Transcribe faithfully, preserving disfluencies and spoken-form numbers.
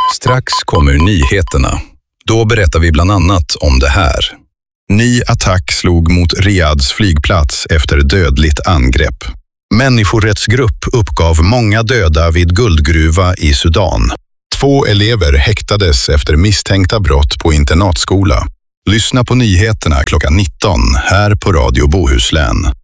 Strax kommer nyheterna. Då berättar vi bland annat om det här. Ny attack slog mot Riyads flygplats efter dödligt angrepp. Människorättsgrupp uppgav många döda vid guldgruva i Sudan. Två elever häktades efter misstänkta brott på internatskola. Lyssna på nyheterna klockan nitton här på Radio Bohuslän.